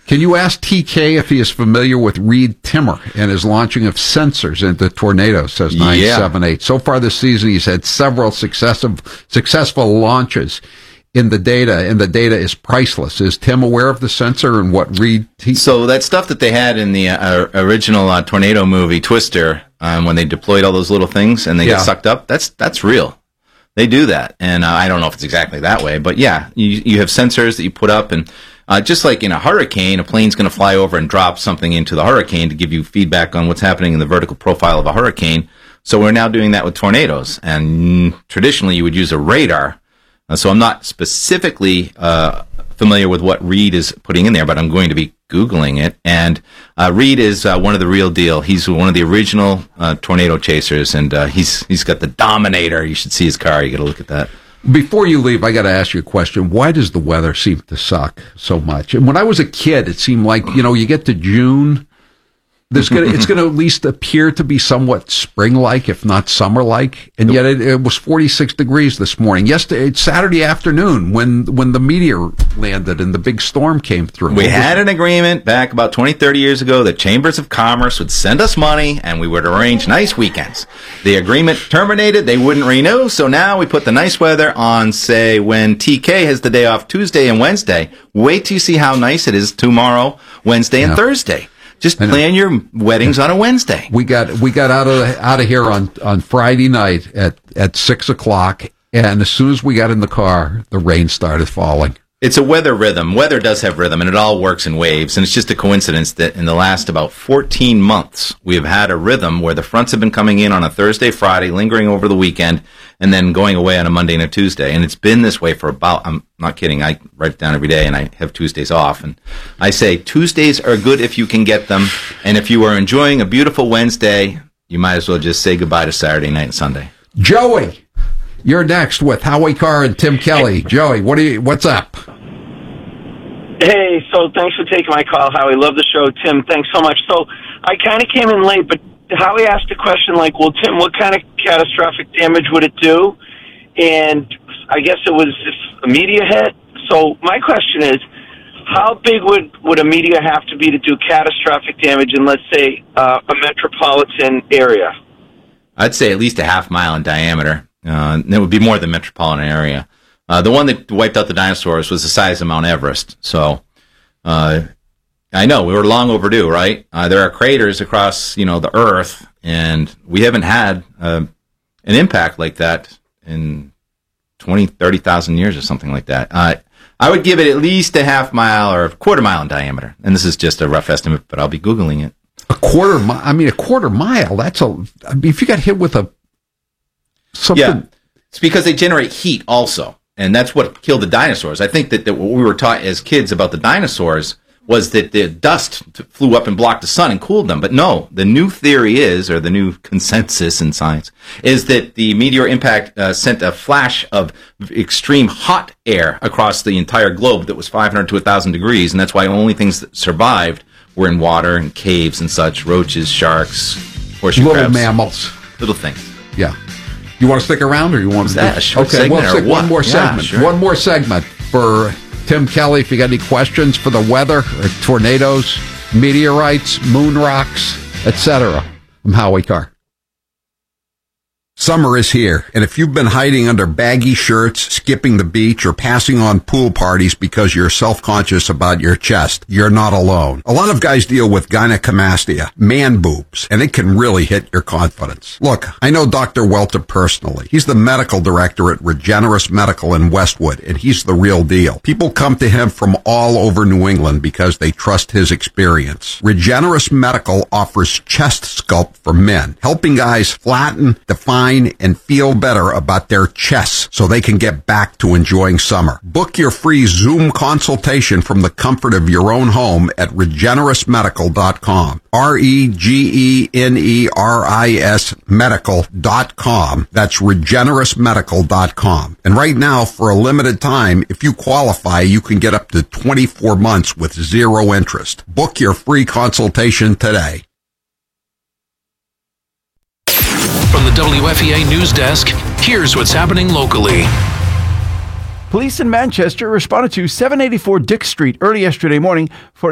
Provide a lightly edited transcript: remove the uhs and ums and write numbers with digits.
Can you ask TK if he is familiar with Reed Timmer and his launching of sensors into tornadoes, says 978. So far this season, he's had several successful launches in the data, and the data is priceless. Is Tim aware of the sensor and what Reed... So that stuff that they had in the original tornado movie, Twister, when they deployed all those little things and they get sucked up, that's real. They do that. And I don't know if it's exactly that way, but yeah, you have sensors that you put up, and just like in a hurricane, a plane's going to fly over and drop something into the hurricane to give you feedback on what's happening in the vertical profile of a hurricane. So we're now doing that with tornadoes. And traditionally, you would use a radar. So I'm not specifically familiar with what Reed is putting in there, but I'm going to be Googling it. And Reed is one of the real deal. He's one of the original tornado chasers, and he's got the Dominator. You should see his car. You got to look at that. Before you leave, I got to ask you a question. Why does the weather seem to suck so much? And when I was a kid, it seemed like, you get to June, it's going to at least appear to be somewhat spring-like, if not summer-like. And yet it was 46 degrees this morning. Yesterday, Saturday afternoon, when the meteor landed and the big storm came through. We had an agreement back about 20, 30 years ago that Chambers of Commerce would send us money and we would arrange nice weekends. The agreement terminated. They wouldn't renew. So now we put the nice weather on, say, when TK has the day off Tuesday and Wednesday. Wait till you see how nice it is tomorrow, Wednesday, and Thursday. Just plan your weddings on a Wednesday. We got out of here on Friday night at 6:00, and as soon as we got in the car, the rain started falling. It's a weather rhythm. Weather does have rhythm, and it all works in waves. And it's just a coincidence that in the last about 14 months, we have had a rhythm where the fronts have been coming in on a Thursday, Friday, lingering over the weekend, and then going away on a Monday and a Tuesday. And it's been this way for about, I'm not kidding, I write it down every day, and I have Tuesdays off. And I say Tuesdays are good if you can get them. And if you are enjoying a beautiful Wednesday, you might as well just say goodbye to Saturday night and Sunday. Joey, you're next with Howie Carr and Tim Kelly. Joey, what's up? Hey, so thanks for taking my call, Howie. Love the show. Tim, thanks so much. So I kind of came in late, but Howie asked a question like, well, Tim, what kind of catastrophic damage would it do? And I guess it was if a meteor hit. So my question is, how big would a meteor have to be to do catastrophic damage in, let's say, a metropolitan area? I'd say at least a half mile in diameter. It would be more than metropolitan area. The one that wiped out the dinosaurs was the size of Mount Everest. So, I know we were long overdue, right? There are craters across, the Earth, and we haven't had an impact like that in 20, 30,000 years or something like that. I would give it at least a half mile or a quarter mile in diameter. And this is just a rough estimate, but I'll be Googling it. A quarter mile. If you got hit with something. Yeah, it's because they generate heat also. And that's what killed the dinosaurs. I think that what we were taught as kids about the dinosaurs was that the dust flew up and blocked the sun and cooled them. But no, the new theory is, or the new consensus in science, is that the meteor impact sent a flash of extreme hot air across the entire globe that was 500 to 1,000 degrees. And that's why only things that survived were in water and caves and such, roaches, sharks, horseshoe crabs. Little mammals. Little things. Yeah. You want to stick around, or you want to? That a short segment or what? One more segment. Yeah, sure. One more segment for Tim Kelly. If you got any questions for the weather, or tornadoes, meteorites, moon rocks, etc. I'm Howie Carr. Summer is here, and if you've been hiding under baggy shirts, skipping the beach, or passing on pool parties because you're self-conscious about your chest, you're not alone. A lot of guys deal with gynecomastia, man boobs, and it can really hit your confidence. Look, I know Dr. Welter personally. He's the medical director at Regenerous Medical in Westwood, and he's the real deal. People come to him from all over New England because they trust his experience. Regenerous Medical offers chest sculpt for men, helping guys flatten, define, and feel better about their chests so they can get back to enjoying summer. Book your free Zoom consultation from the comfort of your own home at regenerousmedical.com. REGENERIS medical.com. That's regenerousmedical.com. And right now, for a limited time, if you qualify, you can get up to 24 months with zero interest. Book your free consultation today. From the WFEA News Desk, here's what's happening locally. Police in Manchester responded to 784 Dick Street early yesterday morning for